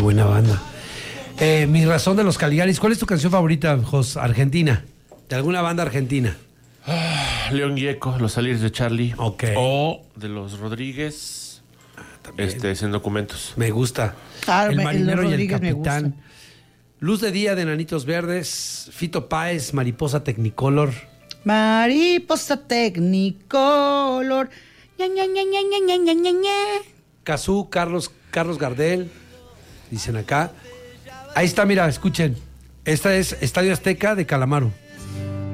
Qué buena banda. Mi razón de los Caligaris. ¿Cuál es tu canción favorita, Jos? Argentina. De alguna banda argentina. León Gieco, Los Aliens de Charlie. Ok. O de los Rodríguez. Sin documentos. Me gusta. Claro, El los marinero y el Rodríguez me capitán. gustan. Luz de día de Enanitos Verdes. Fito Páez, Mariposa Technicolor. Mariposa Technicolor. Ña, Ña, Ña, Ña, Ña, Ña, Ña, Ña. Cazú, Carlos Gardel. Dicen acá. Ahí está, mira, escuchen. Esta es Estadio Azteca de Calamaro.